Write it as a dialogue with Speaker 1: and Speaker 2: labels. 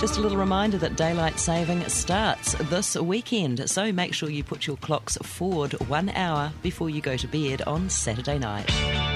Speaker 1: Just a little reminder that daylight saving starts this weekend, so make sure you put your clocks forward 1 hour before you go to bed on Saturday night.